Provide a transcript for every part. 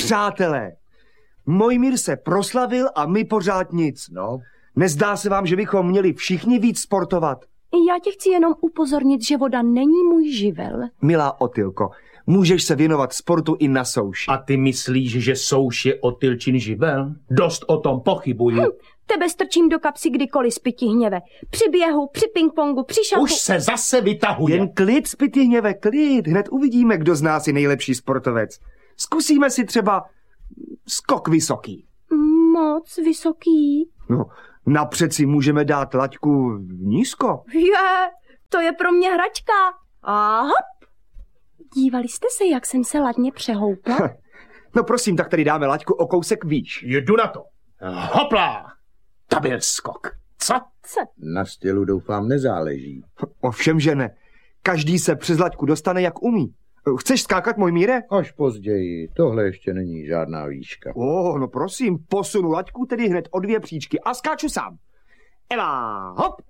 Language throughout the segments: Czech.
Přátelé, Mojmír se proslavil a my pořád nic. No. Nezdá se vám, že bychom měli všichni víc sportovat? Já tě chci jenom upozornit, že voda není můj živel. Milá Otylko, můžeš se věnovat sportu i na souši. A ty myslíš, že souš je Otylčin živel? Dost o tom pochybuji. Tebe strčím do kapsy kdykoliv, Spytihněve. Při běhu, při pingpongu, při šachu. Už se zase vytahuje. Jen klid, Spytihněve, klid. Hned uvidíme, kdo z nás je nejlepší sportovec. Zkusíme si třeba skok vysoký. Moc vysoký. No, napřed si můžeme dát laťku nízko. To je pro mě hračka. A hop. Dívali jste se, jak jsem se ladně přehoupla? No prosím, tak tady dáme laťku o kousek výš. Jdu na to. Hopla! To byl skok. Co? Na stylu doufám nezáleží. Ovšem, že ne. Každý se přes laťku dostane, jak umí. Chceš skákat, Mojmíre? Až později, tohle ještě není žádná výška. No prosím, posunu laťku tedy hned o 2 příčky a skáču sám. Ela, hop!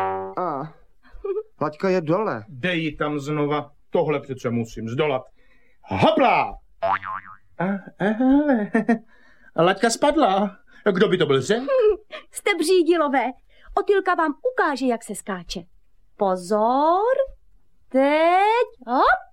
Laťka je dole. Dej ji tam znova. Tohle přece musím zdolat. Hopla! Laťka spadla. Kdo by to byl, že? Jste břídilové. Otylka vám ukáže, jak se skáče. Pozor. Teď. Hop.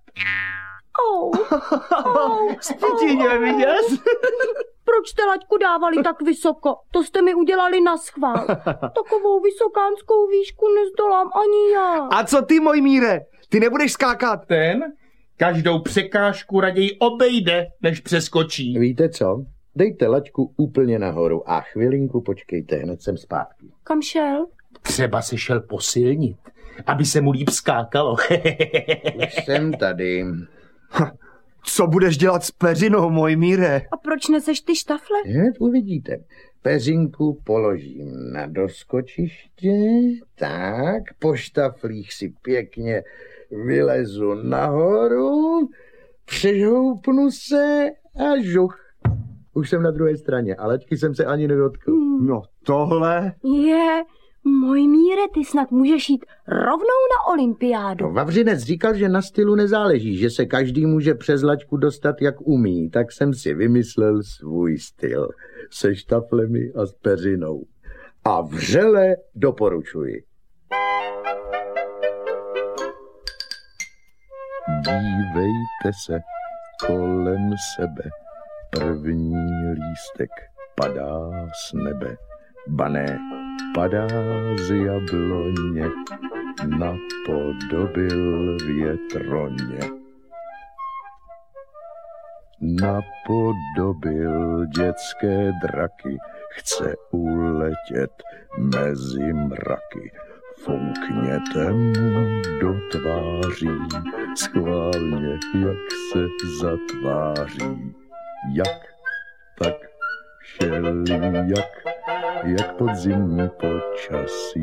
Spytihně, vidět? Proč jste laťku dávali tak vysoko? To jste mi udělali naschvál. Takovou vysokánskou výšku nezdolám ani já. A co ty, Mojmíre? Ty nebudeš skákat? Ten každou překážku raději obejde, než přeskočí. Víte co? Dejte laťku úplně nahoru a chvilinku počkejte, hned jsem zpátky. Kam šel? Třeba se šel posilnit, aby se mu líp skákalo. Už jsem tady. Co budeš dělat s peřinou, Mojmíre? A proč neseš ty štafle? Hned uvidíte. Peřinku položím na doskočiště, tak, po štaflích si pěkně vylezu nahoru, přežhoupnu se a žuch. Už jsem na druhé straně, a laťky jsem se ani nedotkl. No tohle... Mojmíre, ty snad můžeš jít rovnou na olympiádu. No, Vavřinec říkal, že na stylu nezáleží, že se každý může přes laťku dostat, jak umí, tak jsem si vymyslel svůj styl. Se štaflemi a s peřinou. A vřele doporučuji. Dívejte se kolem sebe, první lístek padá z nebe, bané. Padá z jabloně, napodobil větroně. Napodobil dětské draky, chce uletět mezi mraky. Foukněte mu do tváří, schválně, jak se zatváří. Jak, tak všelijak, jak podzimní počasí.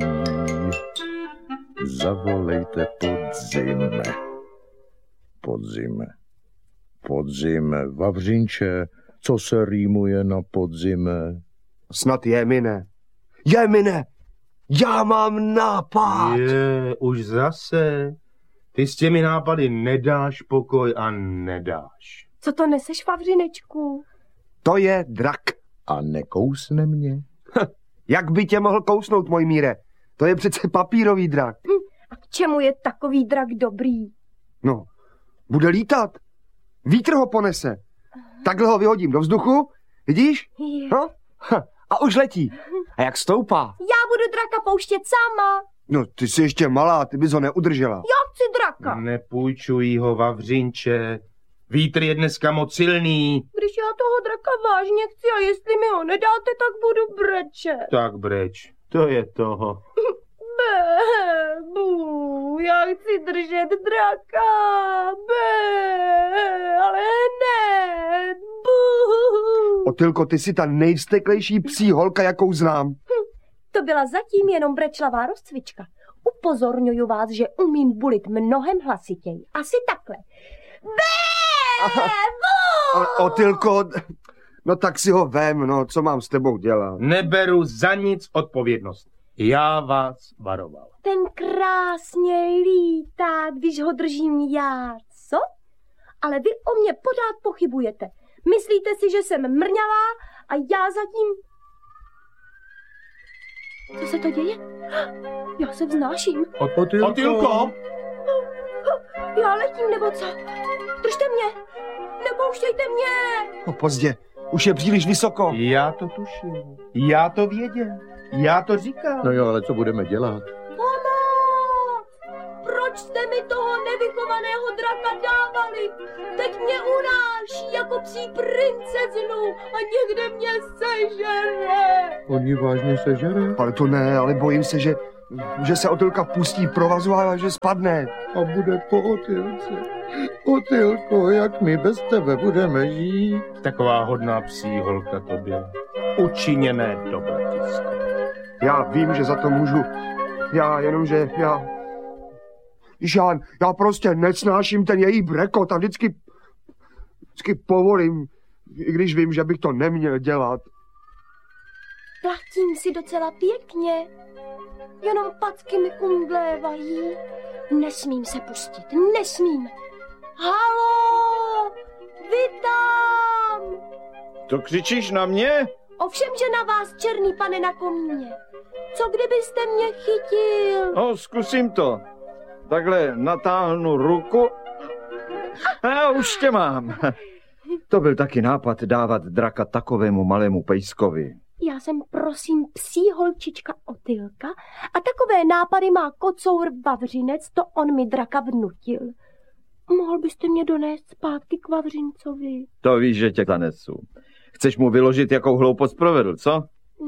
Zavolejte podzime. Podzime. Podzime. Vavřinče, co se rýmuje na podzime? Snad Jemine. Jemine, já mám nápad. Už zase. Ty s těmi nápady nedáš pokoj a nedáš. Co to neseš, Vavřinečku? To je drak. A nekousne mě? Jak by tě mohl kousnout, Mojmíre? To je přece papírový drak. A k čemu je takový drak dobrý? No, bude lítat. Vítr ho ponese. Takhle ho vyhodím do vzduchu, vidíš? No? A už letí. A jak stoupá? Já budu draka pouštět sama. No, ty jsi ještě malá, ty bys ho neudržela. Já chci draka. Nepůjčuj ho, Vavřinče. Vítr je dneska moc silný. Když já toho draka vážně chci a jestli mi ho nedáte, tak budu brečet. Tak breč, to je toho. Já chci držet draka. Ale hned. Otylko, ty jsi ta nejvsteklejší psí holka, jakou znám. To byla zatím jenom brečlavá rozcvička. Upozorňuju vás, že umím bulit mnohem hlasitěji. Asi takhle. Otylko, no tak si ho vem, no, co mám s tebou dělat? Neberu za nic odpovědnost. Já vás varoval. Ten krásně lítá, když ho držím já, co? Ale vy o mě pořád pochybujete. Myslíte si, že jsem mrňavá a já zatím... Co se to děje? Já se vznáším. Otylko! Já letím, nebo co? Držte mě! Nepouštějte mě! Pozdě, už je příliš vysoko. Já to tuším. Já to věděl. Já to říkám. No jo, ale co budeme dělat? Pomoc! Proč jste mi toho nevychovaného draka dávali? Teď mě unáší jako psí princeznu a někde mě sežere. Oni vážně sežere? Ale to ne, ale bojím se, že se Otylka pustí provazu a že spadne. A bude po Otylce. Otylko, jak my bez tebe budeme žít? Taková hodná psí holka tobě. Učiněné dobratisko. Já vím, že za to můžu. Já prostě nesnáším ten její brekot a vždycky povolím, i když vím, že bych to neměl dělat. Platím si docela pěkně. Jenom packy mi umdlévají. Nesmím se pustit, nesmím. Halo! Vy tam! To křičíš na mě? Ovšem, že na vás, černý pane na komíně. Co kdybyste mě chytil? No, zkusím to. Takhle natáhnu ruku a už tě mám. To byl taky nápad dávat draka takovému malému pejskovi. Já jsem prosím psí holčička Otylka a takové nápady má kocour Vavřinec, to on mi draka vnutil. Mohl byste mě donést zpátky k Vavřincovi? To víš, že tě zanesu. Chceš mu vyložit, jakou hloupost provedl, co?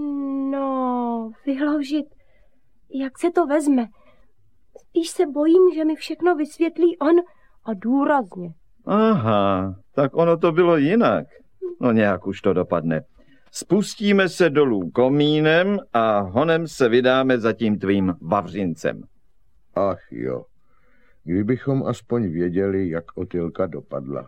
No, vyložit. Jak se to vezme? Spíš se bojím, že mi všechno vysvětlí on a důrazně. Aha, tak ono to bylo jinak. No nějak už to dopadne. Spustíme se dolů komínem a honem se vydáme za tím tvým Vavřincem. Ach jo, kdybychom aspoň věděli, jak Otylka dopadla.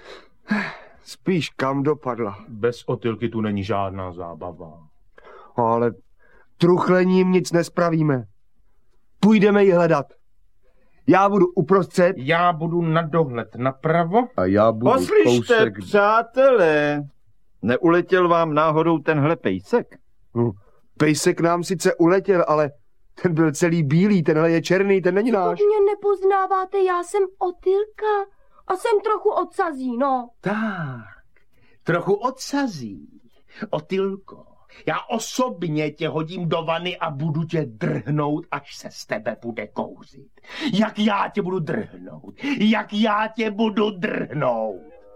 Spíš kam dopadla. Bez Otylky tu není žádná zábava. Ale truchlením nic nespravíme. Půjdeme ji hledat. Já budu uprostřed. Já budu na dohled napravo. A já budu Poslyšte, kousek... přátelé, neuletěl vám náhodou tenhle pejsek? Pejsek nám sice uletěl, ale ten byl celý bílý, tenhle je černý, ten není náš. Mě nepoznáváte, já jsem Otylka a jsem trochu odsazí, no. Tak, trochu odsazí. Otylko, já osobně tě hodím do vany a budu tě drhnout, až se z tebe bude kouřit. Jak já tě budu drhnout, jak já tě budu drhnout.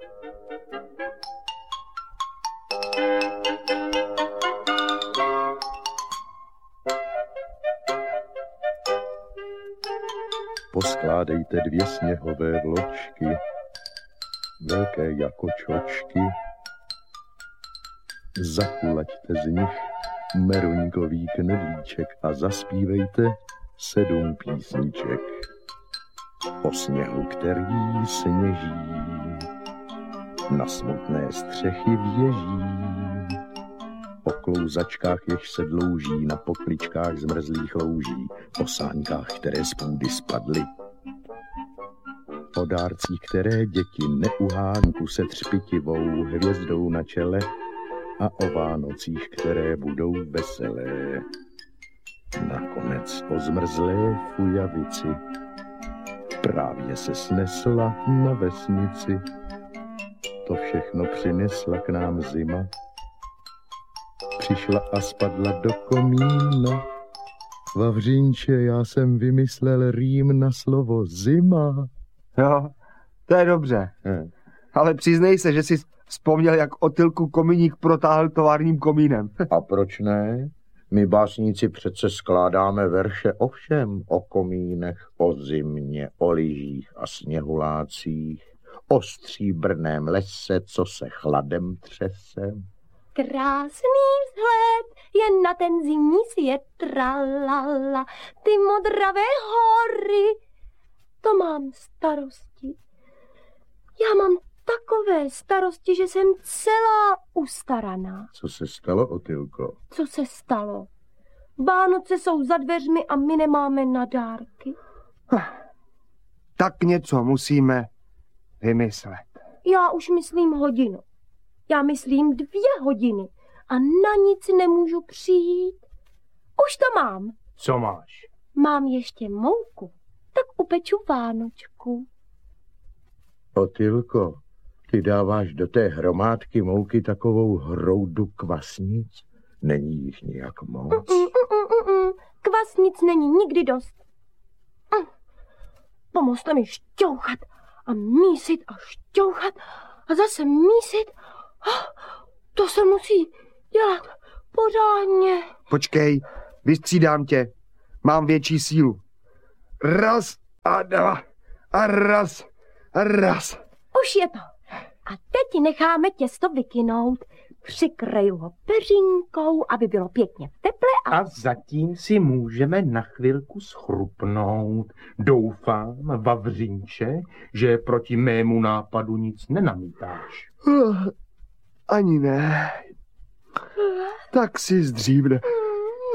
Poskládejte 2 sněhové vločky, velké jako čočky. Zakulaďte z nich meruňkový knedlíček a zaspívejte 7 písniček. O sněhu, který sněží, na smutné střechy věží, o klouzačkách, jež se dlouží, na pokličkách zmrzlých louží, o sáňkách, které z půdy spadly, o dárcích, které děti neuhánku se třpitivou hvězdou na čele a o Vánocích, které budou veselé. Nakonec o zmrzlé fujavici právě se snesla na vesnici. To všechno přinesla k nám zima. Přišla a spadla do komína. Vavřinče, já jsem vymyslel rým na slovo zima. Jo, to je dobře. Ale přiznej se, že jsi vzpomněl, jak Otylku komíník protáhl továrním komínem. A proč ne? My básníci přece skládáme verše o všem, o komínech, o zimě, o lyžích a sněhulácích, o stříbrném lese, co se chladem třese. Krásný vzhled jen na ten zimní svět, tralala, ty modravé hory, to mám starosti. Já mám takové starosti, že jsem celá ustaraná. Co se stalo, Otylko? Co se stalo? Vánoce jsou za dveřmi a my nemáme na dárky. Tak něco musíme vymyslet. Já už myslím hodinu. Já myslím 2 hodiny a na nic nemůžu přijít. Už to mám. Co máš? Mám ještě mouku, tak upeču vánočku. Otylko, ty dáváš do té hromádky mouky takovou hroudu kvasnic? Není jich nějak moc? Kvasnic není nikdy dost. Pomozte mi šťouchat a mísit a šťouchat a zase mísit. To se musí dělat pořádně. Počkej, vystřídám tě. Mám větší sílu. 1 a 2 a 1 a 1. Už je to. A teď necháme těsto vykynout. Přikryju ho peřinkou, aby bylo pěkně v teple A zatím si můžeme na chvilku schrupnout. Doufám, Vavřinče, že proti mému nápadu nic nenamítáš. Ani ne. Tak si zdřímne.